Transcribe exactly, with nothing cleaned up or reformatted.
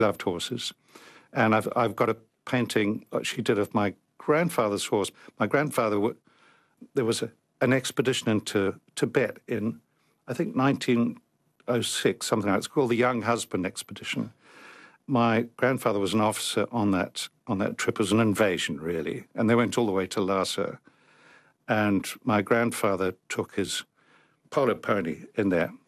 loved horses. And I've, I've got a painting she did of my grandfather's horse. My grandfather, there was a, an expedition into Tibet in, I think, nineteen oh six, something like that. It's called the Young Husband Expedition. My grandfather was an officer on that on that trip. It was an invasion, really. And they went all the way to Lhasa. And my grandfather took his polo pony in there.